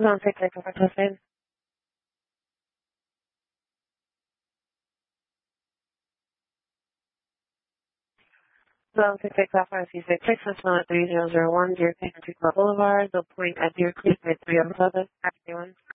Zone 6 Echo for Tuesday. Zone 6 Alpha C6 at 3001 Deer Creek Boulevard, the point at Deer Creek, mid 307. Afternoon.